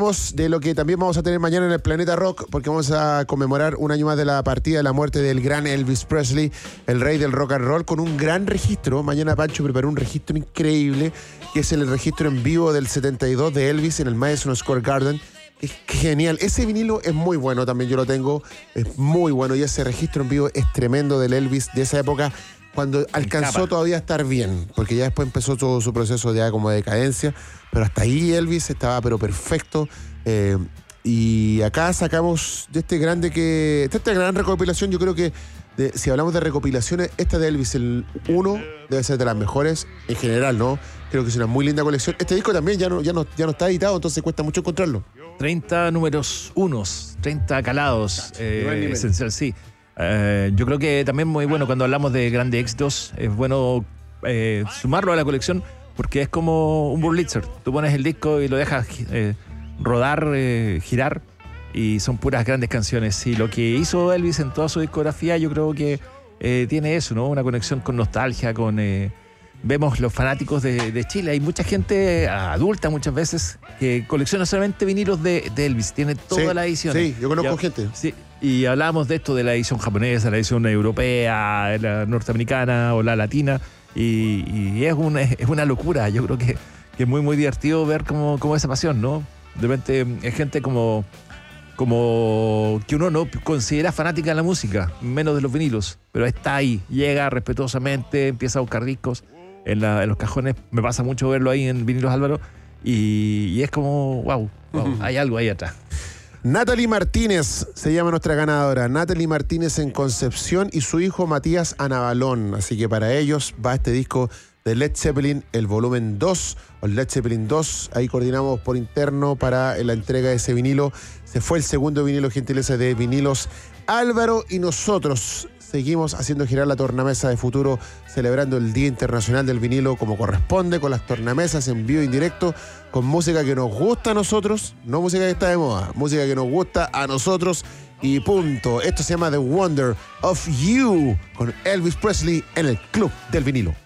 hablamos de lo que también vamos a tener mañana en el Planeta Rock, porque vamos a conmemorar un año más de la partida de la muerte del gran Elvis Presley, el rey del rock and roll, con un gran registro. Mañana Pancho preparó un registro increíble, que es el registro en vivo del 72 de Elvis en el Madison Square Garden. Es genial. Ese vinilo es muy bueno, también yo lo tengo, es muy bueno, y ese registro en vivo es tremendo del Elvis de esa época, cuando alcanzó todavía a estar bien, porque ya después empezó todo su proceso ya como de decadencia, pero hasta ahí Elvis estaba pero perfecto. Y acá sacamos de esta gran recopilación. Yo creo que si hablamos de recopilaciones, esta de Elvis, el 1, debe ser de las mejores en general, ¿no? Creo que es una muy linda colección. Este disco también ya no está editado, entonces cuesta mucho encontrarlo. 30 números unos, 30 calados, esencial, sí. Yo creo que también muy bueno cuando hablamos de grandes éxitos, es bueno sumarlo a la colección, porque es como un Wurlitzer. Tú pones el disco y lo dejas rodar, girar, y son puras grandes canciones. Y lo que hizo Elvis en toda su discografía, yo creo que tiene eso, ¿no? Una conexión con nostalgia, vemos los fanáticos de Chile. Hay mucha gente adulta muchas veces que colecciona solamente vinilos de Elvis. Tiene toda la edición. Sí, yo conozco gente. Sí, y hablábamos de esto, de la edición japonesa, la edición europea, la norteamericana o la latina. Y es una locura. Yo creo que es muy, muy divertido ver cómo esa pasión, ¿no? De repente es gente como que uno no considera fanática de la música, menos de los vinilos, pero está ahí, llega respetuosamente, empieza a buscar discos en los cajones. Me pasa mucho verlo ahí en Vinilos Álvaro, y es como, wow, hay algo ahí atrás. Natalie Martínez se llama nuestra ganadora. Natalie Martínez en Concepción y su hijo Matías Anabalón. Así que para ellos va este disco de Led Zeppelin, el volumen 2, o Led Zeppelin 2. Ahí coordinamos por interno para la entrega de ese vinilo. Se fue el segundo vinilo, gentileza de Vinilos Álvaro, y nosotros seguimos haciendo girar la tornamesa de Futuro, celebrando el Día Internacional del Vinilo como corresponde, con las tornamesas en vivo y en directo, con música que nos gusta a nosotros, no música que está de moda, música que nos gusta a nosotros, y punto. Esto se llama The Wonder of You, con Elvis Presley en el Club del Vinilo.